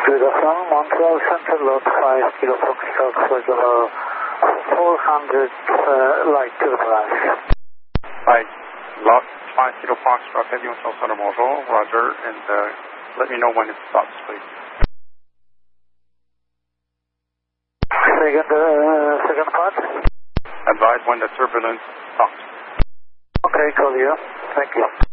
Good afternoon, Montreal Central, lot 5 Kilo Foxtrot, regular 400 light to the glass. Hi, lot 5 Kilo Foxtrot, Avion Center, bonjour, Roger, and let me know when it stops, please. Second part? Advise when the turbulence stops. Okay, call you. Thank you.